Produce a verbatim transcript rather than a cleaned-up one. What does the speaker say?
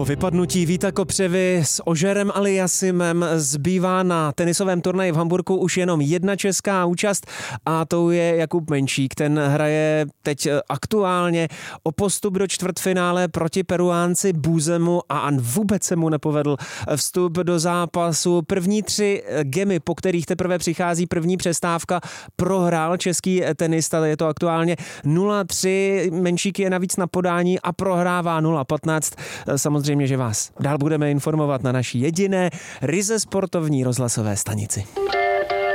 Po vypadnutí Víta Kopřivy s Ožerem Aliasimem zbývá na tenisovém turnaji v Hamburku už jenom jedna česká účast a to je Jakub Menšík. Ten hraje teď aktuálně o postup do čtvrtfinále proti Peruánci Buzemu a vůbec se mu nepovedl vstup do zápasu. První tři gemy, po kterých teprve přichází první přestávka, prohrál český tenista. Je to aktuálně nula tři. Menšík je navíc na podání a prohrává nula patnáct. Samozřejmě, že vás dál budeme informovat na naší jediné ryze sportovní rozhlasové stanici.